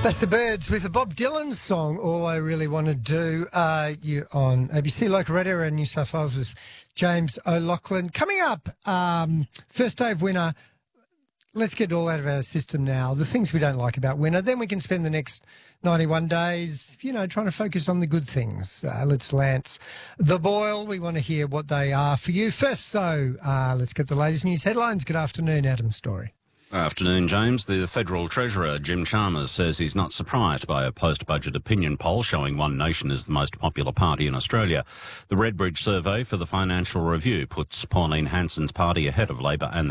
That's the Birds with the Bob Dylan song, All I Really Want to Do. You on ABC Local Radio in New South Wales with James O'Loughlin. Coming up, first day of winter. Let's get it all out of our system now, the things we don't like about winter. Then we can spend the next 91 days, trying to focus on the good things. Let's lance the boil. We want to hear what they are for you. First, let's get the latest news headlines. Good afternoon, Adam Story. Afternoon, James. The Federal Treasurer, Jim Chalmers, says he's not surprised by a post-budget opinion poll showing One Nation is the most popular party in Australia. The Redbridge survey for the Financial Review puts Pauline Hanson's party ahead of Labor and